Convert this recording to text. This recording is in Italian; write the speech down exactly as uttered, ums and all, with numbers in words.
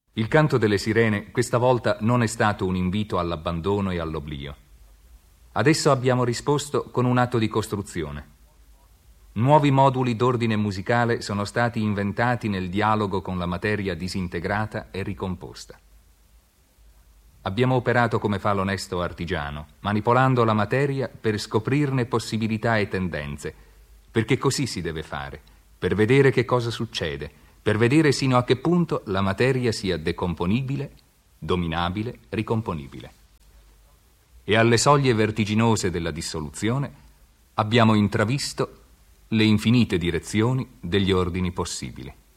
Il canto delle sirene questa volta non è stato un invito all'abbandono e all'oblio. Adesso abbiamo risposto con un atto di costruzione. Nuovi moduli d'ordine musicale sono stati inventati nel dialogo con la materia disintegrata e ricomposta. Abbiamo operato come fa l'onesto artigiano, manipolando la materia per scoprirne possibilità e tendenze, perché così si deve fare, per vedere che cosa succede, per vedere sino a che punto la materia sia decomponibile, dominabile, ricomponibile. E alle soglie vertiginose della dissoluzione abbiamo intravisto le infinite direzioni degli ordini possibili.